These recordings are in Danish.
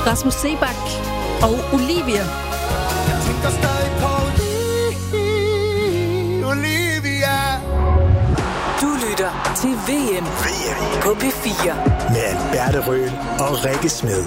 Rasmus Seebach og Olivia. Jeg tænker stadig på Olivia. Du lytter til VM på P4 med Alberte Røhl og Rikke Smed.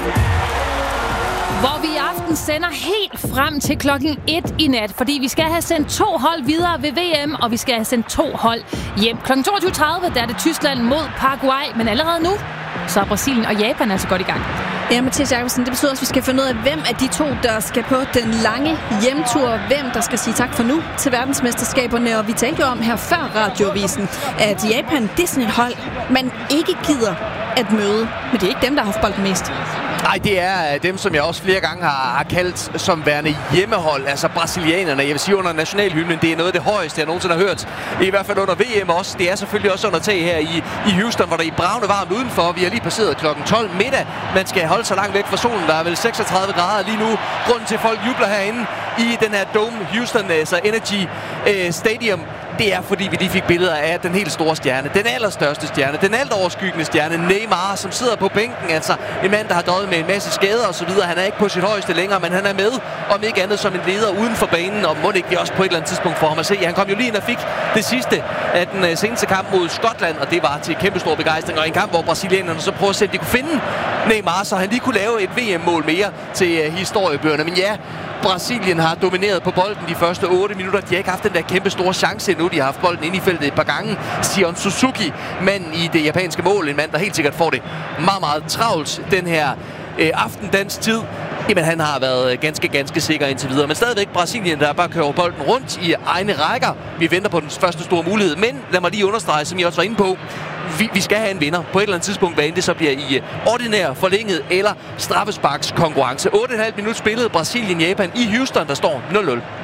Hvor vi i aften sender helt frem til klokken 1 i nat, fordi vi skal have sendt 2 hold videre ved VM, og vi skal have sendt 2 hold hjem. Klokken 22.30, der er det Tyskland mod Paraguay, men allerede nu, så er Brasilien og Japan altså godt i gang. Ja, Mathias Jacobsen, det betyder også, at vi skal finde ud af, hvem af de 2, der skal på den lange hjemtur. Hvem der skal sige tak for nu til verdensmesterskaberne. Og vi talte jo om her før radioavisen, at Japan, det er sådan et hold, man ikke gider at møde. Men det er ikke dem, der har haft bolden mest. Nej, det er dem, som jeg også flere gange har kaldt som værende hjemmehold. Altså brasilianerne. Jeg vil sige, under nationalhymnen, det er noget af det højeste, jeg nogensinde har hørt. I hvert fald under VM også. Det er selvfølgelig også under tag her i Houston, hvor der er bravende varmt udenfor. Vi har lige passeret klokken 12 middag. Man skal holde sig langt væk fra solen. Der er vel 36 grader lige nu. Grunden til, at folk jubler herinde i den her Dome Houston, altså Energy Stadium, det er, fordi vi lige fik billeder af den helt store stjerne. Den allerstørste stjerne. Den alt overskyggende stjerne. Neymar, som sidder på bænken. Altså en mand, der har døjet med en masse skader og så videre. Han er ikke på sit højeste længere, men han er med. Om ikke andet som en leder uden for banen. Og må det ikke det også på et eller andet tidspunkt for ham at se. Han kom jo lige ind og fik det sidste af den seneste kamp mod Skotland. Og det var til kæmpe stor begejstring. Og en kamp, hvor brasilianerne så prøver at se, at de kunne finde Neymar, så han lige kunne lave et VM-mål mere til historiebøgerne. Men ja, Brasilien har domineret på bolden de første 8 minutter. De har ikke haft den der kæmpe store chance endnu. De har haft bolden inde i feltet et par gange. Sion Suzuki, manden i det japanske mål. En mand, der helt sikkert får det meget, meget travlt den her aften dansk tid. Jamen, han har været ganske sikker indtil videre. Men stadigvæk Brasilien, der bare kører bolden rundt i egne rækker. Vi venter på den første store mulighed. Men lad mig lige understrege, som I også var inde på, vi skal have en vinder på et eller andet tidspunkt, hvad end det så bliver i ordinær, forlænget eller straffesparkskonkurrence. 8,5 minutter spillet Brasilien-Japan i Houston, der står 0-0.